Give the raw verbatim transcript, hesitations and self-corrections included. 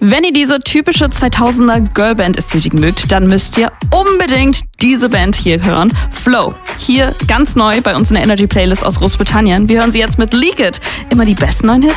Wenn ihr diese typische zweitausender Girlband-Ästhetik mögt, dann müsst ihr unbedingt diese Band hier hören. Flow. Hier ganz neu bei uns in der Energy Playlist aus Großbritannien. Wir hören sie jetzt mit Leak It. Immer die besten neuen Hits.